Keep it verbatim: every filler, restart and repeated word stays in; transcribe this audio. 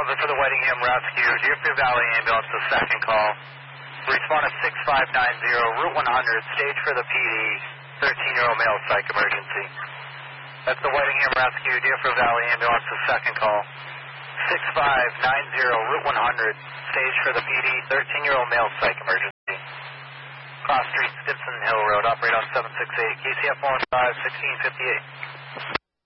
Delta for the Whitingham Rescue, Deerfield Valley Ambulance, the second call. Respond at six five nine zero, Route one hundred, stage for the P D, thirteen-year-old male psych emergency. That's the Whitingham Rescue, Deerfield Valley Ambulance, the second call. six five nine zero, Route one hundred, stage for the P D, thirteen-year-old male psych emergency. Cross Street, Stimson Hill Road, operate on seven six eight, K C F one five, sixteen fifty-eight.